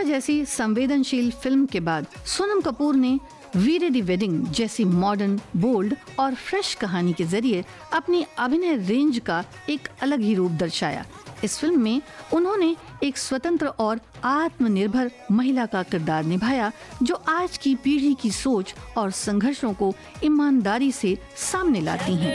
जैसी संवेदनशील फिल्म के बाद सोनम कपूर ने वीरे दी वेडिंग जैसी मॉडर्न, बोल्ड और फ्रेश कहानी के जरिए अपनी अभिनय रेंज का एक अलग ही रूप दर्शाया। इस फिल्म में उन्होंने एक स्वतंत्र और आत्मनिर्भर महिला का किरदार निभाया, जो आज की पीढ़ी की सोच और संघर्षों को ईमानदारी से सामने लाती हैं।